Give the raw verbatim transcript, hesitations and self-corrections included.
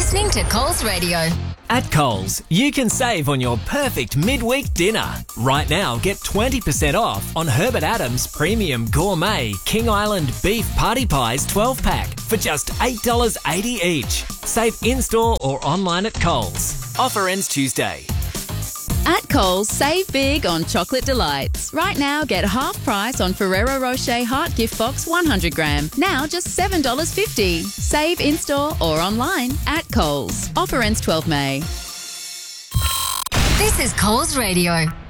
listening to Coles Radio. At Coles, you can save on your perfect midweek dinner. Right now, get twenty percent off on Herbert Adams Premium Gourmet King Island Beef Party Pies twelve pack for just eight dollars eighty each. Save in-store or online at Coles. Offer ends Tuesday. At Coles, save big on chocolate delights. Right now, get half price on Ferrero Rocher Heart Gift Box one hundred gram. Now just seven dollars fifty. Save in-store or online at Coles. Offer ends twelfth of May. This is Coles Radio.